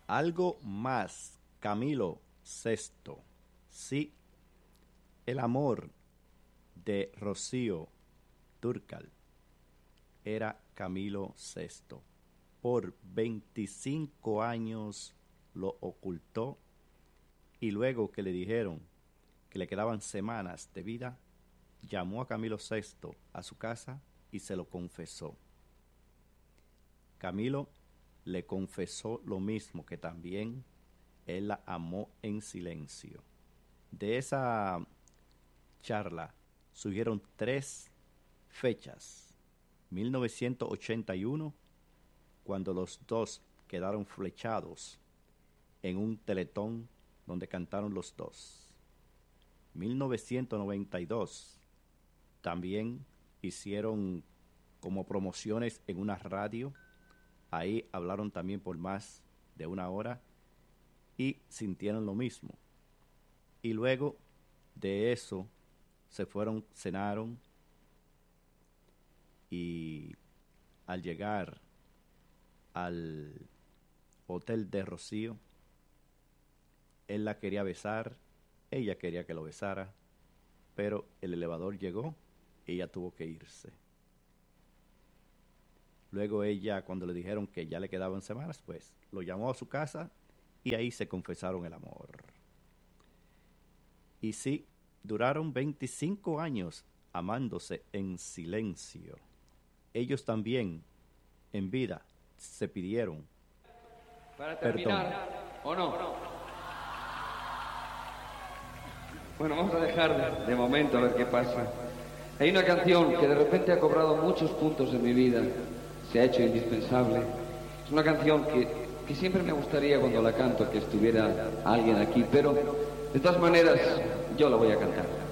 Algo más, Camilo Sexto. Sí, el amor de Rocío Dúrcal era Camilo Sexto. Por 25 años lo ocultó y luego que le dijeron que le quedaban semanas de vida, llamó a Camilo Sexto a su casa y se lo confesó. Camilo le confesó lo mismo, que también él la amó en silencio. De esa charla surgieron 3 fechas. 1981, cuando los dos quedaron flechados en un teletón donde cantaron los dos. 1992, también hicieron como promociones en una radio. Ahí hablaron también por más de 1 hora y sintieron lo mismo. Y luego de eso se fueron, cenaron y al llegar al hotel de Rocío, él la quería besar, ella quería que lo besara, pero el elevador llegó y ella tuvo que irse. Luego ella, cuando le dijeron que ya le quedaban semanas, pues lo llamó a su casa y ahí se confesaron el amor. Y sí, duraron 25 años amándose en silencio. Ellos también, en vida, se pidieron para terminar, perdón. ¿O no? Bueno, vamos a dejar de momento a ver qué pasa. Hay una canción que de repente ha cobrado muchos puntos en mi vida, se ha hecho indispensable. Es una canción que siempre me gustaría cuando la canto que estuviera alguien aquí, pero de todas maneras yo la voy a cantar.